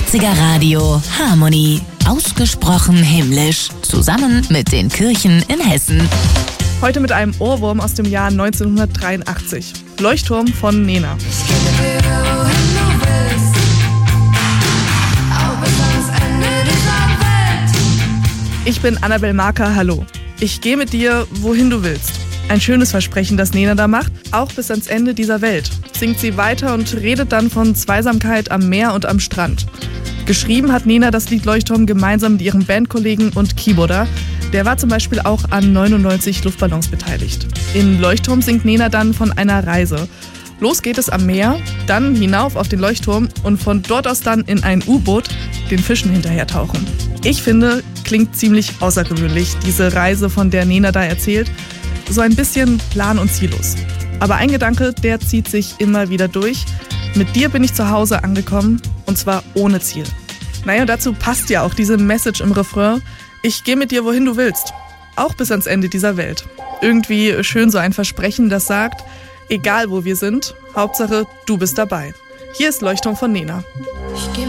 80er Radio Harmonie. Ausgesprochen himmlisch. Zusammen mit den Kirchen in Hessen. Heute mit einem Ohrwurm aus dem Jahr 1983. Leuchtturm von Nena. Ich bin Annabel Marker, hallo. Ich gehe mit dir, wohin du willst. Ein schönes Versprechen, das Nena da macht, auch bis ans Ende dieser Welt. Singt sie weiter und redet dann von Zweisamkeit am Meer und am Strand. Geschrieben hat Nena das Lied Leuchtturm gemeinsam mit ihrem Bandkollegen und Keyboarder. Der war zum Beispiel auch an 99 Luftballons beteiligt. In Leuchtturm singt Nena dann von einer Reise. Los geht es am Meer, dann hinauf auf den Leuchtturm und von dort aus dann in ein U-Boot den Fischen hinterher tauchen. Ich finde, klingt ziemlich außergewöhnlich, diese Reise, von der Nena da erzählt. So ein bisschen plan- und ziellos. Aber ein Gedanke, der zieht sich immer wieder durch. Mit dir bin ich zu Hause angekommen und zwar ohne Ziel. Naja, dazu passt ja auch diese Message im Refrain. Ich gehe mit dir, wohin du willst. Auch bis ans Ende dieser Welt. Irgendwie schön so ein Versprechen, das sagt, egal wo wir sind, Hauptsache du bist dabei. Hier ist Leuchtturm von Nena.